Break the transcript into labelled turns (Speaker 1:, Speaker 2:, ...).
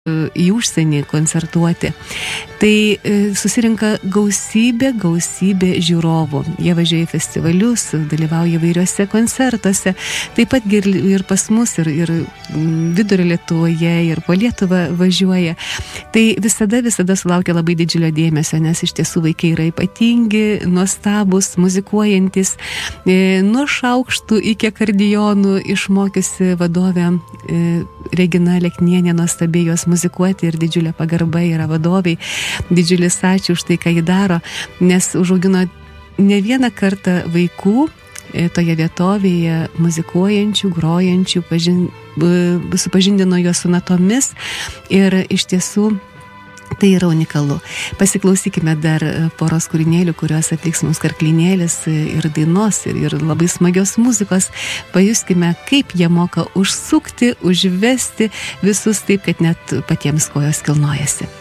Speaker 1: į užsienį koncertuoti. Tai susirinka gausybė žiūrovų. Jie važiuoja į festivalius, dalyvauja įvairiuose koncertuose. Taip pat ir pas mus, ir vidurio Lietuvoje, ir po Lietuvą važiuoja. Tai visada sulaukia labai didžiulio dėmesio, nes iš tiesų vaikai yra ypatingi, nuostabus, muzikuojantis. Nuo šaukštų iki akordeonų išmokiusi vadovė Regina Leknienė nuostabiai jos muzikuoti ir didžiulė pagarba yra vadoviai. Didžiulis ačiū už tai, ką jį daro, nes užaugino ne vieną kartą vaikų toje vietovėje muzikuojančių, grojančių, supažindino juos su natomis ir iš tiesų tai yra unikalu. Pasiklausykime dar poros kūrinėlių, kuriuos atliks mums Karklinėlis ir dainos, ir labai smagios muzikos. Pajuskime, kaip jie moka užsukti, užvesti visus taip, kad net patiems kojos kilnojasi.